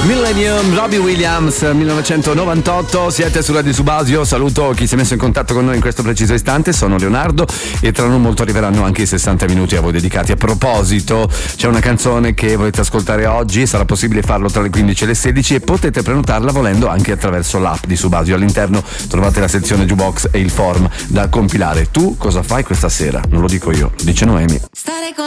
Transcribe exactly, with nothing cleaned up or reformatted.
Millennium, Robbie Williams, millenovecentonovantotto. Siete su Radio Subasio. Saluto chi si è messo in contatto con noi in questo preciso istante. Sono Leonardo e tra non molto arriveranno anche i sessanta minuti a voi dedicati. A proposito, c'è una canzone che volete ascoltare oggi, sarà possibile farlo tra le quindici e le sedici e potete prenotarla volendo anche attraverso l'app di Subasio. All'interno trovate la sezione jukebox e il form da compilare. Tu cosa fai questa sera? Non lo dico io, lo dice Noemi.